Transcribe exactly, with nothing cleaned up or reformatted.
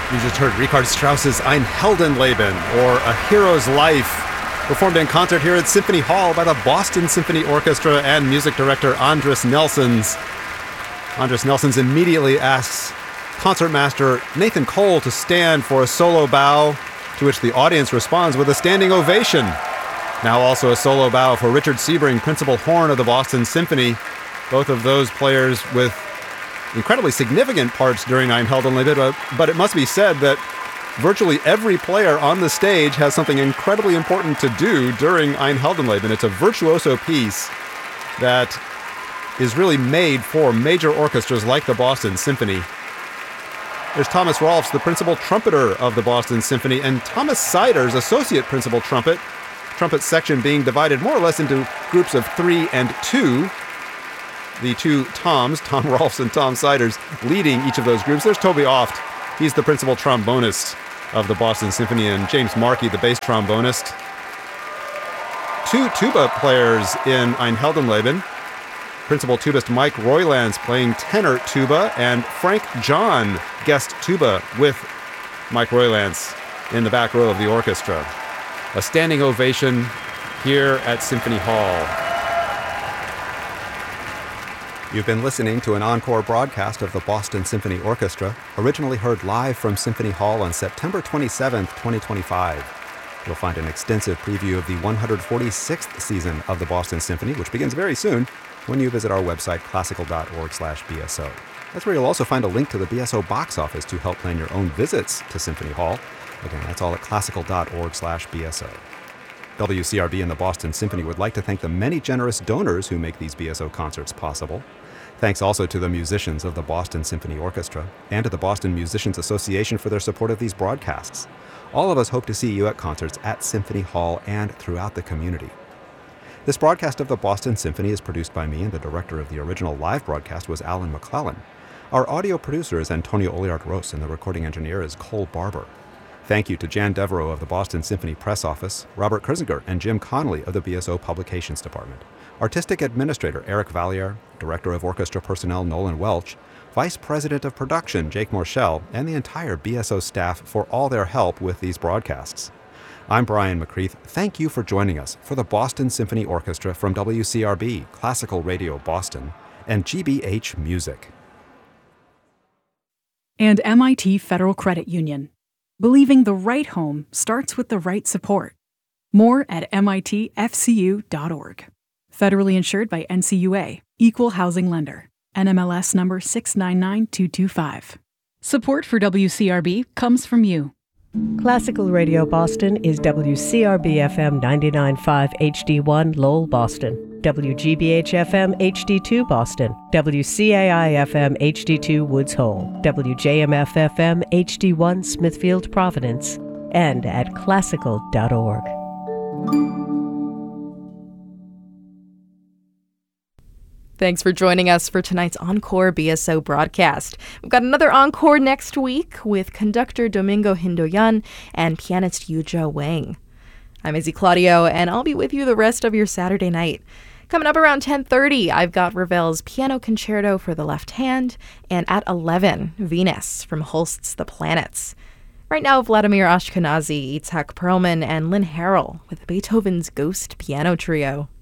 You just heard Richard Strauss's Ein Heldenleben, or A Hero's Life, performed in concert here at Symphony Hall by the Boston Symphony Orchestra and music director Andris Nelsons. Andris Nelsons immediately asks concertmaster Nathan Cole to stand for a solo bow, to which the audience responds with a standing ovation. Now also a solo bow for Richard Sebring, principal horn of the Boston Symphony. Both of those players with incredibly significant parts during Ein Heldenleben, but it must be said that virtually every player on the stage has something incredibly important to do during Ein Heldenleben. It's a virtuoso piece that is really made for major orchestras like the Boston Symphony. There's Thomas Rolfs, the principal trumpeter of the Boston Symphony, and Thomas Siders, associate principal trumpet, trumpet section being divided more or less into groups of three and two. The two Toms, Tom Rolfs and Tom Siders, leading each of those groups. There's Toby Oft. He's the principal trombonist of the Boston Symphony, and James Markey, the bass trombonist. Two tuba players in Ein Heldenleben. Principal tubist Mike Roylance playing tenor tuba, and Frank John, guest tuba with Mike Roylance in the back row of the orchestra. A standing ovation here at Symphony Hall. You've been listening to an encore broadcast of the Boston Symphony Orchestra, originally heard live from Symphony Hall on September twenty-seventh, twenty twenty-five. You'll find an extensive preview of the one hundred forty-sixth season of the Boston Symphony, which begins very soon, when you visit our website, classical dot org slash B S O. That's where you'll also find a link to the B S O box office to help plan your own visits to Symphony Hall. Again, that's all at classical dot org slash B S O. W C R B and the Boston Symphony would like to thank the many generous donors who make these B S O concerts possible. Thanks also to the musicians of the Boston Symphony Orchestra and to the Boston Musicians Association for their support of these broadcasts. All of us hope to see you at concerts at Symphony Hall and throughout the community. This broadcast of the Boston Symphony is produced by me, and the director of the original live broadcast was Alan McClellan. Our audio producer is Antonio Oliart-Ros, and the recording engineer is Cole Barber. Thank you to Jan Devereaux of the Boston Symphony Press Office, Robert Kirzinger, and Jim Connolly of the B S O Publications Department. Artistic Administrator Eric Valliere, Director of Orchestra Personnel Nolan Welch, Vice President of Production Jake Morshell, and the entire B S O staff for all their help with these broadcasts. I'm Brian McCreath. Thank you for joining us for the Boston Symphony Orchestra from W C R B, Classical Radio Boston, and G B H Music. And M I T Federal Credit Union. Believing the right home starts with the right support. More at M I T F C U dot org. Federally insured by N C U A, Equal Housing Lender, N M L S number six nine nine two two five. Support for W C R B comes from you. Classical Radio Boston is W C R B F M ninety-nine point five H D one Lowell, Boston, W G B H F M H D two Boston, W C A I F M H D two Woods Hole, W J M F F M H D one Smithfield, Providence, and at classical dot org. Thanks for joining us for tonight's Encore B S O broadcast. We've got another encore next week with conductor Domingo Hindoyan and pianist Yuzhou Wang. I'm Izzy Claudio, and I'll be with you the rest of your Saturday night. Coming up around ten thirty, I've got Ravel's Piano Concerto for the Left Hand, and at eleven, Venus from Holst's The Planets. Right now, Vladimir Ashkenazy, Itzhak Perlman, and Lynn Harrell with Beethoven's Ghost Piano Trio.